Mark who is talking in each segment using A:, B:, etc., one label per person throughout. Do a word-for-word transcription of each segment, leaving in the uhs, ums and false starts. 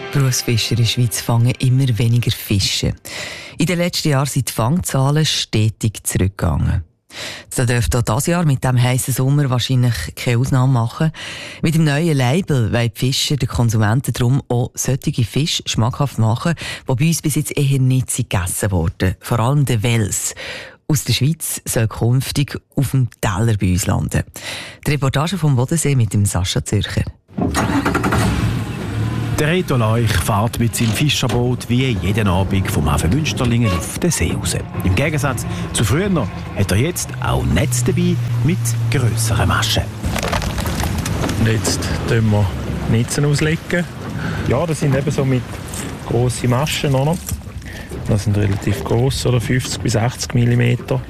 A: Berufsfischer in der Schweiz fangen immer weniger Fische. In den letzten Jahren sind die Fangzahlen stetig zurückgegangen. Das dürfte auch dieses Jahr mit dem heißen Sommer wahrscheinlich keine Ausnahme machen. Mit dem neuen Label wollen die Fischer den Konsumenten darum auch solche Fische schmackhaft machen, die bei uns bis jetzt eher nicht gegessen wurden. Vor allem der Wels aus der Schweiz soll künftig auf dem Teller bei uns landen. Die Reportage vom Bodensee mit dem Sascha Zürcher.
B: Der Reto Leuch fährt mit seinem Fischerboot wie jeden Abend vom Hafen Münsterlingen auf den See raus. Im Gegensatz zu früher hat er jetzt auch Netz dabei mit grösseren Maschen.
C: Jetzt tun wir Netze auslegen. Ja, das sind eben so mit grossen Maschen. Oder? Das sind relativ gross, oder fünfzig bis achtzig Millimeter.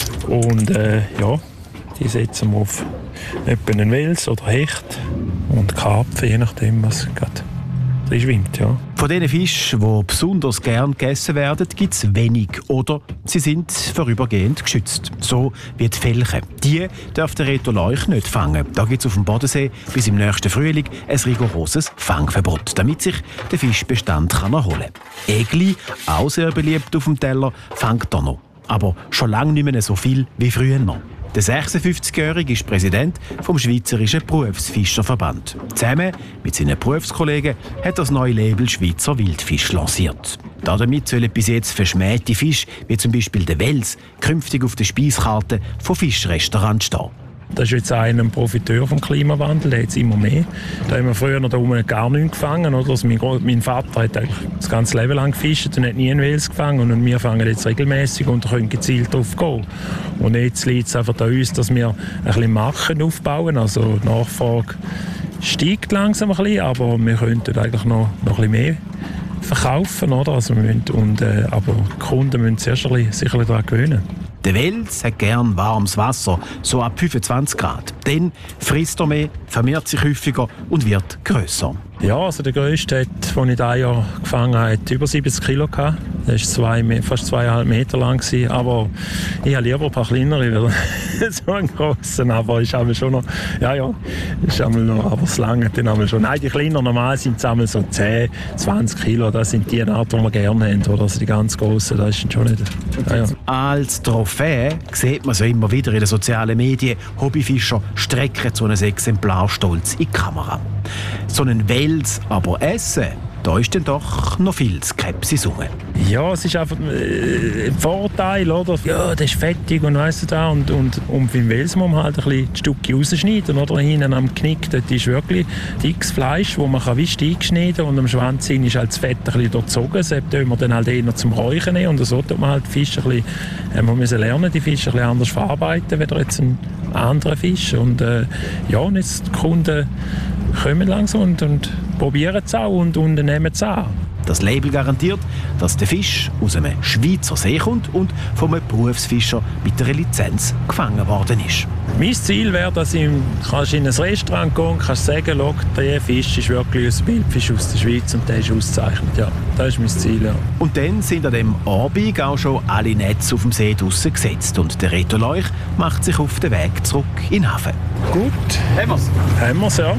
C: Und äh, ja, die setzen wir auf etwa einen Wels oder Hecht und Karpfen, je nachdem, was gerade drin schwimmt. Ja.
B: Von diesen Fischen, die besonders gern gegessen werden, gibt es wenig oder sie sind vorübergehend geschützt. So wie die Felche. Die darf der Reto Leuch nicht fangen. Da gibt es auf dem Bodensee bis im nächsten Frühling ein rigoroses Fangverbot, damit sich der Fischbestand kann erholen kann. Egli, auch sehr beliebt auf dem Teller, fängt er noch. Aber schon lange nicht mehr so viel wie früher noch. Der sechsundfünfzigjährige ist Präsident vom Schweizerischen Berufsfischerverband. Zusammen mit seinen Berufskollegen hat er das neue Label Schweizer Wildfisch lanciert. Damit sollen bis jetzt verschmähte Fische, wie zum Beispiel der Wels, künftig auf der Speiskarte von Fischrestaurants stehen.
C: Das ist jetzt einer ein Profiteur vom Klimawandel, der jetzt immer mehr. Da haben wir früher noch da oben gar nichts gefangen. Oder? Also mein, mein Vater hat eigentlich das ganze Leben lang gefischt und hat nie einen Wels gefangen. Und wir fangen jetzt regelmäßig und können gezielt drauf gehen. Und jetzt liegt es einfach an uns, dass wir ein bisschen Marken aufbauen. Also die Nachfrage steigt langsam ein bisschen, aber wir könnten eigentlich noch, noch ein bisschen mehr verkaufen. Oder? Also wir müssen, und, äh, aber die Kunden müssen sich erst ein bisschen, sich ein bisschen daran gewöhnen.
B: Der Wels hat gern warmes Wasser, so ab fünfundzwanzig Grad. Dann frisst er mehr, vermehrt sich häufiger und wird grösser.
C: Ja, also der grösste, hat, den ich dieses Jahr gefangen habe, hat über siebzig Kilo gehabt. Der war zwei, fast zweieinhalb Meter lang. Gewesen. Aber ich habe lieber ein paar kleinere, weil so einen grossen. Aber ist schon noch, ja, ja, ist noch, aber es lange dann schon. Nein, die kleinen normal sind es so zehn, zwanzig Kilo. Das sind die Art, die wir gerne haben. Oder? Also die ganz grossen, das ist schon nicht. Ja, ja.
B: Als Trophäe sieht man so immer wieder in den sozialen Medien. Hobbyfischer strecken so ein Exemplar stolz in die Kamera. So einen Wels aber essen, da ist dann doch noch viel Skepsis rum.
C: Ja, es ist einfach äh, ein Vorteil, oder? Ja, das ist fettig und weißt du da. Und, und, und beim Wels muss man halt ein bisschen die Stücke rausschneiden, oder? Hinten am Knick, dort ist wirklich dickes Fleisch, das man kann wie Steak schneiden kann. Und am Schwanz ist halt das Fett ein bisschen durchzogen. Das tun wir dann halt eher zum Räuchern nehmen. Und so tut man halt die Fische ein bisschen, äh, man müssen lernen, die Fische ein bisschen anders verarbeiten, als jetzt ein anderer Fisch. Und äh, ja, und jetzt die Kunden kommen langsam und, und probieren es auch und, und nehmen es an.
B: Das Label garantiert, dass der Fisch aus einem Schweizer See kommt und von einem Berufsfischer mit einer Lizenz gefangen worden ist.
C: Mein Ziel wäre, dass ich kannst in ein Restaurant gehen und kannst sagen, der Fisch ist wirklich ein Wildfisch aus der Schweiz und der ist ausgezeichnet. Ja, das ist mein Ziel. Ja.
B: Und dann sind an dem Abend auch schon alle Netze auf dem See draussen gesetzt und der Reto Leuch macht sich auf den Weg zurück in den Hafen.
C: Gut.
B: Haben wir's?
C: Haben wir's, ja.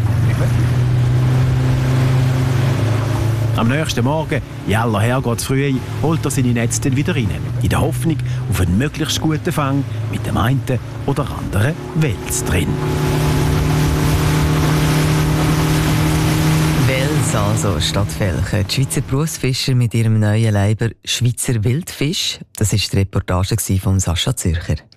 B: Am nächsten Morgen, in aller Herrgottsfrühe, holt er seine Netze dann wieder rein. In der Hoffnung auf einen möglichst guten Fang mit dem einen oder anderen Wels drin.
A: Wels also statt Felche. Die Schweizer Berufsfischer mit ihrem neuen Label Schweizer Wildfisch. Das war die Reportage von Sascha Zürcher.